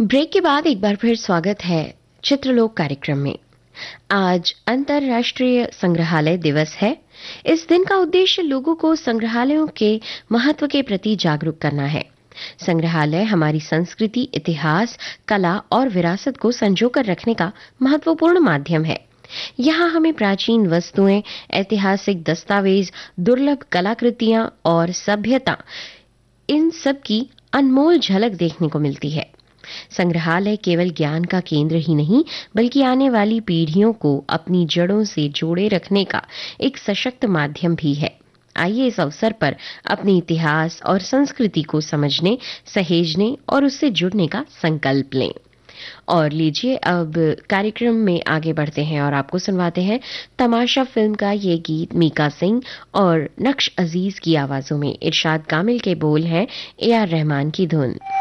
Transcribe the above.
Break के बाद एक बार फिर स्वागत है चित्रलोक कार्यक्रम में। आज अंतर्राष्ट्रीय संग्रहालय दिवस है। इस दिन का उद्देश्य लोगों को संग्रहालयों के महत्व के प्रति जागरूक करना है। संग्रहालय हमारी संस्कृति, इतिहास, कला और विरासत को संजोकर रखने का महत्वपूर्ण माध्यम है। यहाँ हमें प्राचीन वस्तुएं, ऐतिहासिक दस्तावेज, दुर्लभ कलाकृतियां और सभ्यता, इन सब की अनमोल झलक देखने को मिलती है। संग्रहालय केवल ज्ञान का केंद्र ही नहीं, बल्कि आने वाली पीढ़ियों को अपनी जड़ों से जोड़े रखने का एक सशक्त माध्यम भी है। आइए इस अवसर पर अपने इतिहास और संस्कृति को समझने, सहेजने और उससे जुड़ने का संकल्प लें। और लीजिए अब कार्यक्रम में आगे बढ़ते हैं और आपको सुनवाते हैं तमाशा फिल्म का ये गीत मीका सिंह और नक्श अजीज की आवाजों में। इरशाद कामिल के बोल हैं, ए आर रहमान की धुन।